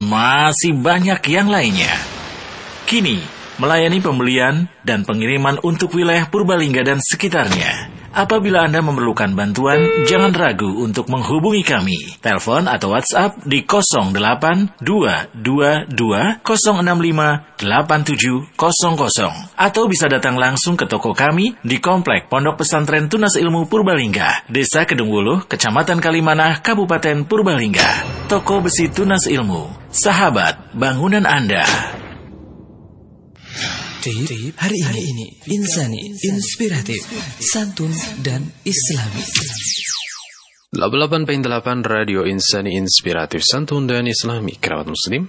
masih banyak yang lainnya. Kini, melayani pembelian dan pengiriman untuk wilayah Purbalingga dan sekitarnya. Apabila Anda memerlukan bantuan, jangan ragu untuk menghubungi kami. Telepon atau WhatsApp di 082220658700 atau bisa datang langsung ke toko kami di Komplek Pondok Pesantren Tunas Ilmu Purbalingga, Desa Kedungwuluh, Kecamatan Kalimanah, Kabupaten Purbalingga. Toko Besi Tunas Ilmu, sahabat bangunan Anda. Tip hari ini insani, inspiratif, santun dan islami. 88.8 Radio Insani Inspiratif Santun dan Islami. Kerabat Muslim,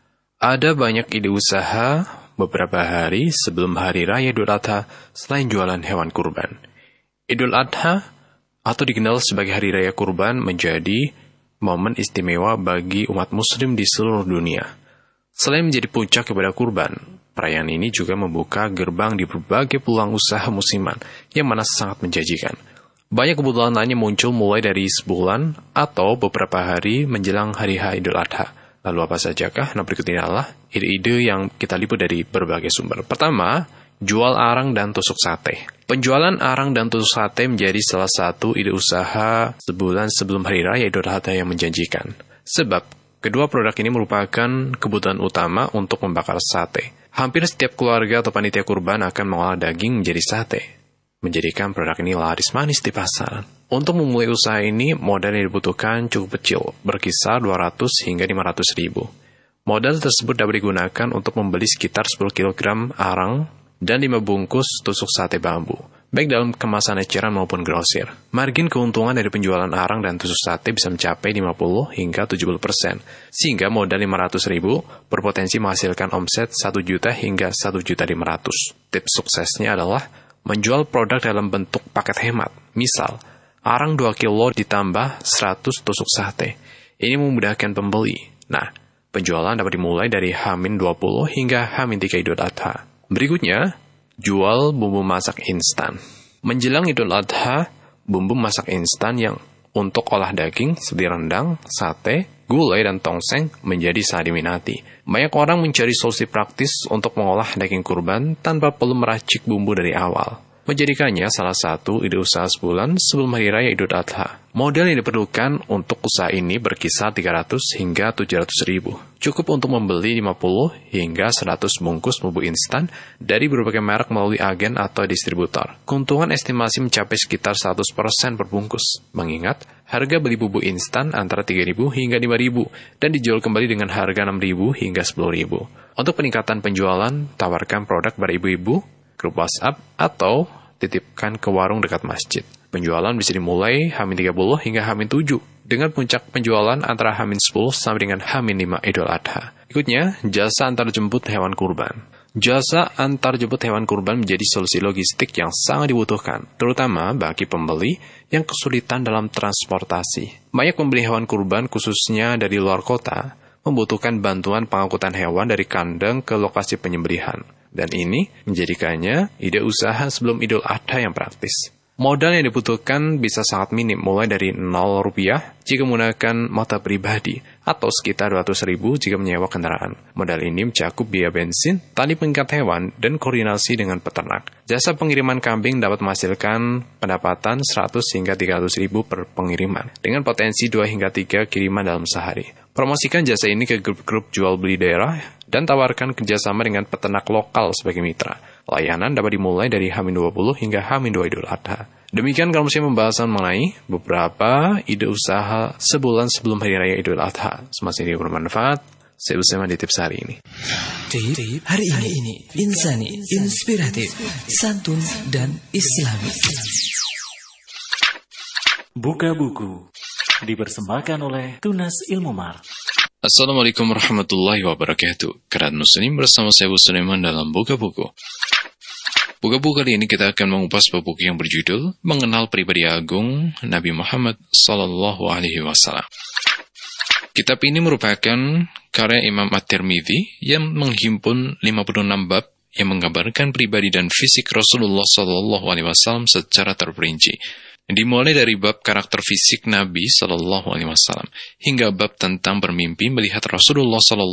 ada banyak ide usaha beberapa hari sebelum Hari Raya Idul Adha selain jualan hewan kurban. Idul Adha atau dikenal sebagai Hari Raya Kurban menjadi momen istimewa bagi umat Muslim di seluruh dunia. Selain menjadi puncak kepada kurban, perayaan ini juga membuka gerbang di berbagai peluang usaha musiman yang mana sangat menjanjikan. Banyak kebutuhan lainnya muncul mulai dari sebulan atau beberapa hari menjelang Hari H Idul Adha. Lalu apa sajakah? Nah, berikut ini adalah ide-ide yang kita liput dari berbagai sumber. Pertama, jual arang dan tusuk sate. Penjualan arang dan tusuk sate menjadi salah satu ide usaha sebulan sebelum Hari Raya Idul Adha yang menjanjikan. Sebab kedua produk ini merupakan kebutuhan utama untuk membakar sate. Hampir setiap keluarga atau panitia kurban akan mengolah daging menjadi sate, menjadikan produk ini laris manis di pasaran. Untuk memulai usaha ini, modal yang dibutuhkan cukup kecil, berkisar 200 hingga 500 ribu. Modal tersebut dapat digunakan untuk membeli sekitar 10 kg arang dan 5 bungkus tusuk sate bambu, baik dalam kemasan eceran maupun grosir. Margin keuntungan dari penjualan arang dan tusuk sate bisa mencapai 50 hingga 70%, sehingga modal 500 ribu berpotensi menghasilkan omset 1 juta hingga 1.500.000. Tips suksesnya adalah menjual produk dalam bentuk paket hemat. Misal, arang 2 kilo ditambah 100 tusuk sate. Ini memudahkan pembeli. Nah, penjualan dapat dimulai dari H-20 hingga H-3 Idul Adha. Berikutnya, jual bumbu masak instan. Menjelang Idul Adha, bumbu masak instan yang untuk olah daging seperti rendang, sate, gulai, dan tongseng menjadi sangat diminati. Banyak orang mencari solusi praktis untuk mengolah daging kurban tanpa perlu meracik bumbu dari awal, menjadikannya salah satu ide usaha sebulan sebelum Hari Raya Idul Adha. Modal yang diperlukan untuk usaha ini berkisar 300 hingga 700 ribu. Cukup untuk membeli 50 hingga 100 bungkus bumbu instan dari berbagai merek melalui agen atau distributor. Keuntungan estimasi mencapai sekitar 100% per bungkus. Mengingat, harga beli bumbu instan antara 3.000 hingga 5.000 dan dijual kembali dengan harga 6.000 hingga 10.000. Untuk peningkatan penjualan, tawarkan produk pada ibu-ibu, grup WhatsApp, atau titipkan ke warung dekat masjid. Penjualan bisa dimulai H-30 hingga H-7, dengan puncak penjualan antara H-10 sampai dengan H-5 Idul Adha. Berikutnya, jasa antar jemput hewan kurban. Jasa antar jemput hewan kurban menjadi solusi logistik yang sangat dibutuhkan, terutama bagi pembeli yang kesulitan dalam transportasi. Banyak pembeli hewan kurban, khususnya dari luar kota, membutuhkan bantuan pengangkutan hewan dari kandang ke lokasi penyembelihan. Dan ini menjadikannya ide usaha sebelum Idul Adha yang praktis. Modal yang dibutuhkan bisa sangat minim, mulai dari 0 rupiah jika menggunakan motor pribadi, atau sekitar 200 ribu jika menyewa kendaraan. Modal ini mencakup biaya bensin, tali pengikat hewan, dan koordinasi dengan peternak. Jasa pengiriman kambing dapat menghasilkan pendapatan 100 hingga 300 ribu per pengiriman, dengan potensi 2 hingga 3 kiriman dalam sehari. Promosikan jasa ini ke grup-grup jual beli daerah, dan tawarkan kerjasama dengan peternak lokal sebagai mitra. Layanan dapat dimulai dari H-20 hingga H-2 Idul Adha. Demikian kalau saya pembahasan mengenai beberapa ide usaha sebulan sebelum Hari Raya Idul Adha. Semoga ini bermanfaat. Saya bersama di tips hari ini. Tip hari ini insani, inspiratif, santun dan islami. Buka buku dipersembahkan oleh Tunas Ilmu Mar. Assalamualaikum warahmatullahi wabarakatuh. Kerabat Muslim, bersama saya Bu Sulaiman dalam Buka Buku. Buka buku kali ini kita akan mengupas buku yang berjudul Mengenal Pribadi Agung Nabi Muhammad Sallallahu Alaihi Wasallam. Kitab ini merupakan karya Imam At-Tirmidzi yang menghimpun 56 bab yang menggambarkan pribadi dan fisik Rasulullah Sallallahu Alaihi Wasallam secara terperinci. Dimulai dari bab karakter fisik Nabi Sallallahu Alaihi Wasallam hingga bab tentang bermimpi melihat Rasulullah Sallallahu